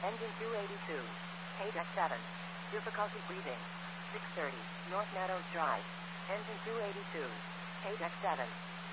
Engine 282. Deck 7. Difficulty breathing. 630. North Meadows Drive. Engine 282. Deck 7.